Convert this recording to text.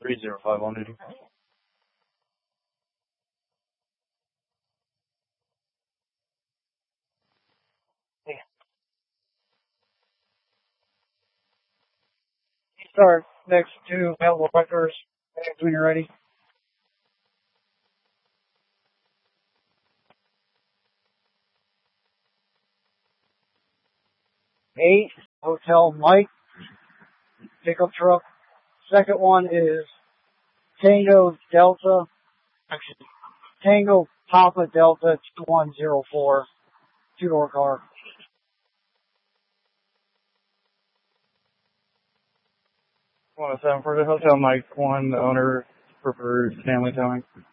3051 duty. Start next to available vectors when you're ready. 8, Hotel Mike, pickup truck. Second one is Tango Papa Delta 2104, two-door car. 107 for the Hotel Mike 1, the owner prefers family towing.